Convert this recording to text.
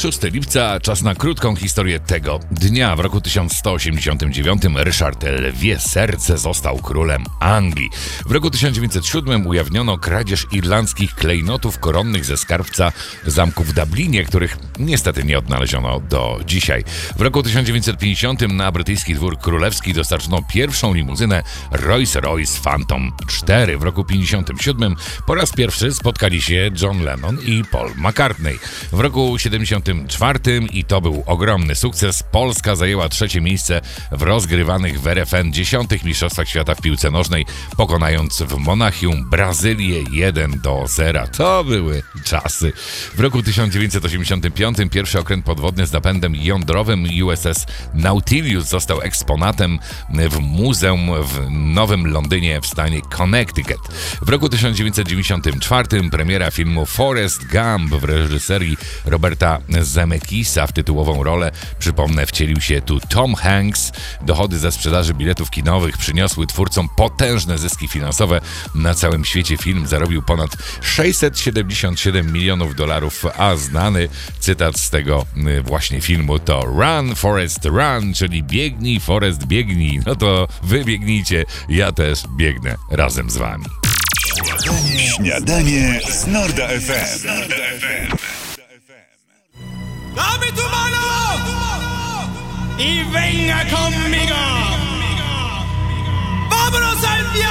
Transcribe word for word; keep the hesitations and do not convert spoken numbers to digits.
szóstego lipca, czas na krótką historię tego dnia. W roku tysiąc sto osiemdziesiątym dziewiątym Ryszard Lwie Serce został królem Anglii. W roku tysiąc dziewięćset siódmym ujawniono kradzież irlandzkich klejnotów koronnych ze skarbca zamku w Dublinie, których niestety nie odnaleziono do dzisiaj. W roku tysiąc dziewięćset pięćdziesiątym na brytyjski dwór królewski dostarczono pierwszą limuzynę Rolls-Royce Phantom cztery. W roku pięćdziesiątym siódmym po raz pierwszy spotkali się John Lennon i Paul McCartney. W roku siedemdziesiątym czwartym, i to był ogromny sukces, Polska zajęła trzecie miejsce w rozgrywanych w R F N dziesiątych Mistrzostwach Świata w piłce nożnej, pokonając w Monachium Brazylię jeden do zera. To były czasy. W roku tysiąc dziewięćset osiemdziesiątym piątym pierwszy okręt podwodny z napędem jądrowym U S S Nautilus został eksponatem w muzeum w Nowym Londynie w stanie Connecticut. W roku tysiąc dziewięćset dziewięćdziesiątym czwartym premiera filmu Forrest Gump w reżyserii Roberta Zemeckisa. W tytułową rolę, przypomnę, wcielił się tu Tom Hanks. Dochody ze sprzedaży biletów kinowych przyniosły twórcom potężne zyski finansowe. Na całym świecie film zarobił ponad sześćset siedemdziesiąt siedem milionów dolarów, a znany cytat z tego właśnie filmu to Run, Forrest, run, czyli biegnij, Forrest, biegnij. No to wy biegnijcie, ja też biegnę razem z wami. Śniadanie z Norda F M. Dame tu mano y venga conmigo. Vámonos al viaje.